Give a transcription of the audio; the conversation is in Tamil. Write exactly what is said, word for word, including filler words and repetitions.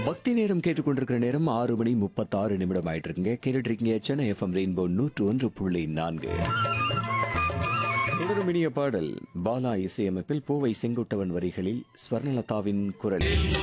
பக்தி நேரம் கேட்டுக்கொண்டிருக்கிற நேரம் ஆறு மணி முப்பத்தாறு நிமிடம் ஆயிட்டு இருக்குங்க. கேட்டுட்டு இருக்கீங்க சென்னை எஃப்எம் ரெயின்போ நூற்று ஒன்று புள்ளி நான்கு. இன்னொரு மினிய பாடல் பாலா இசையமைப்பில் பூவை செங்குட்டவன் வரிகளில் ஸ்வர்ணலதாவின் குரலில்